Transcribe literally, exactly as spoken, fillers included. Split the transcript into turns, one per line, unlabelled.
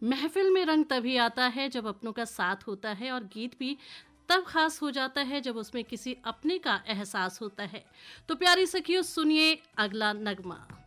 महफिल में रंग तभी आता है जब अपनों का साथ होता है, और गीत भी तब खास हो जाता है जब उसमें किसी अपने का एहसास होता है। तो प्यारी सखियों, सुनिए अगला नगमा।